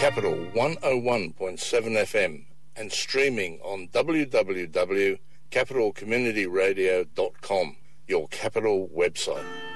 Capital 101.7 FM and streaming on www.capitalcommunityradio.com, your Capital website.